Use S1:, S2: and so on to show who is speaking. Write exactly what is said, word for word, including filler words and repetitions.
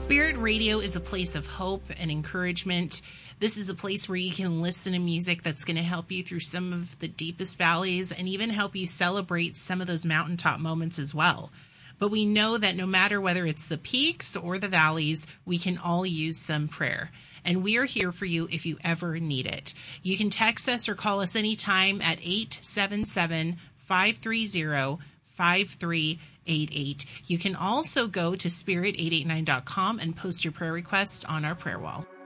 S1: Spirit Radio is a place of hope and encouragement. This is a place where you can listen to music that's going to help you through some of the deepest valleys and even help you celebrate some of those mountaintop moments as well. But we know that no matter whether it's the peaks or the valleys, we can all use some prayer. And we are here for you if you ever need it. You can text us or call us anytime at eight seven seven, five three zero, five three eight eight. You can also go to spirit eight eight nine dot com and post your prayer request on our prayer wall.